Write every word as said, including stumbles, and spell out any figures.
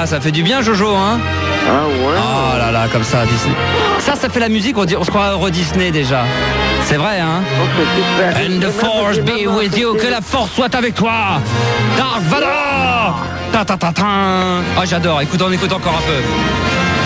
ça fait du bien, Jojo, hein. Ah ouais. Oh là là, comme ça, Disney. Ça, ça fait la musique, on, dit, on se croirait Euro Disney déjà. C'est vrai, hein. Oh, c'est super. And the force be with you, que la force soit avec toi. Dark Vador. Ta ta ta ta. Oh, j'adore, écoute, on écoute encore un peu.